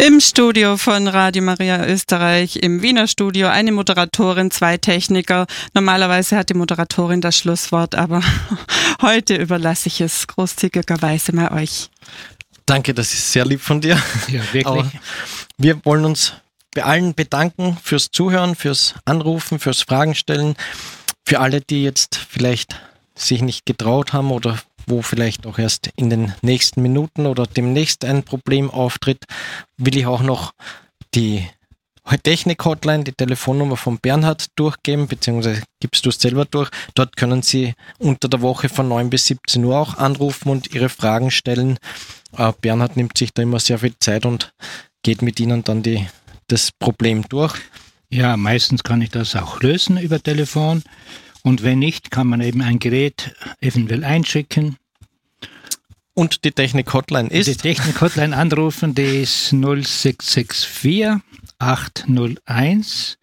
Im Studio von Radio Maria Österreich, im Wiener Studio, eine Moderatorin, 2 Techniker. Normalerweise hat die Moderatorin das Schlusswort, aber heute überlasse ich es großzügigerweise mal euch. Danke, das ist sehr lieb von dir. Ja, wirklich. Aber wir wollen uns bei allen bedanken fürs Zuhören, fürs Anrufen, fürs Fragen stellen. Für alle, die jetzt vielleicht sich nicht getraut haben oder wo vielleicht auch erst in den nächsten Minuten oder demnächst ein Problem auftritt, will ich auch noch die Technik-Hotline, die Telefonnummer von Bernhard durchgeben, beziehungsweise gibst du es selber durch. Dort können Sie unter der Woche von 9 bis 17 Uhr auch anrufen und Ihre Fragen stellen. Bernhard nimmt sich da immer sehr viel Zeit und geht mit Ihnen dann das Problem durch. Ja, meistens kann ich das auch lösen über Telefon. Und wenn nicht, kann man eben ein Gerät eventuell einschicken. Und die Technik-Hotline ist? Die Technik-Hotline anrufen, die ist 0664 801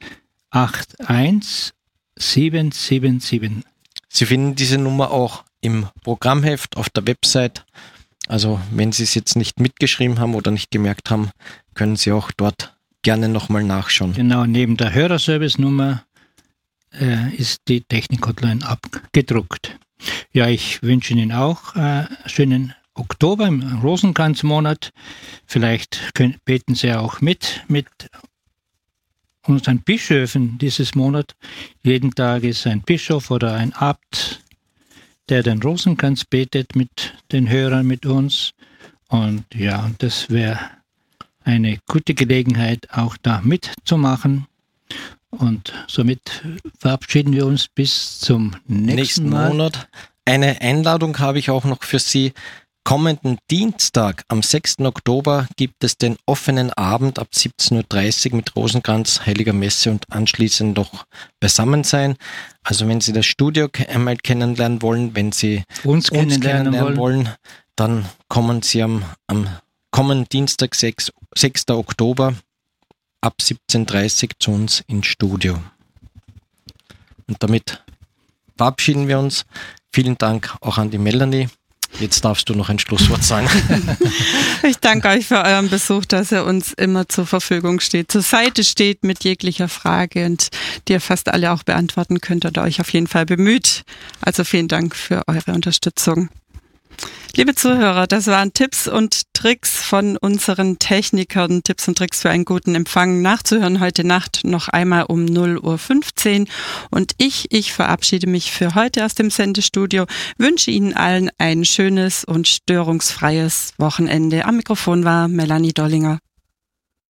81777. Sie finden diese Nummer auch im Programmheft auf der Website. Also wenn Sie es jetzt nicht mitgeschrieben haben oder nicht gemerkt haben, können Sie auch dort gerne nochmal nachschauen. Genau, neben der Hörerservice-Nummer ist die Technik-Hotline abgedruckt. Ja, ich wünsche Ihnen auch schönen Oktober im Rosenkranzmonat. Vielleicht beten Sie auch mit unseren Bischöfen dieses Monat. Jeden Tag ist ein Bischof oder ein Abt, der den Rosenkranz betet mit den Hörern, mit uns. Und ja, das wäre eine gute Gelegenheit, auch da mitzumachen. Und somit verabschieden wir uns bis zum nächsten Monat. Eine Einladung habe ich auch noch für Sie. Kommenden Dienstag, am 6. Oktober, gibt es den offenen Abend ab 17.30 Uhr mit Rosenkranz, Heiliger Messe und anschließend noch Beisammensein. Also wenn Sie das Studio einmal kennenlernen wollen, wenn Sie uns kennenlernen wollen, dann kommen Sie am kommenden Dienstag, 6. Oktober, ab 17.30 Uhr zu uns ins Studio. Und damit verabschieden wir uns. Vielen Dank auch an die Melanie. Jetzt darfst du noch ein Schlusswort sagen. Ich danke euch für euren Besuch, dass ihr uns immer zur Verfügung steht, zur Seite steht mit jeglicher Frage und die ihr fast alle auch beantworten könnt oder euch auf jeden Fall bemüht. Also vielen Dank für eure Unterstützung. Liebe Zuhörer, das waren Tipps und Tricks von unseren Technikern, Tipps und Tricks für einen guten Empfang. Nachzuhören heute Nacht noch einmal um 0:15 Uhr. Und ich verabschiede mich für heute aus dem Sendestudio, wünsche Ihnen allen ein schönes und störungsfreies Wochenende. Am Mikrofon war Melanie Dollinger.